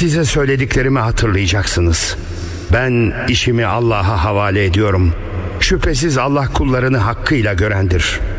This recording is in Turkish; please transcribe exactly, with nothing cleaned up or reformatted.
size söylediklerimi hatırlayacaksınız. Ben işimi Allah'a havale ediyorum. Şüphesiz Allah kullarını hakkıyla görendir.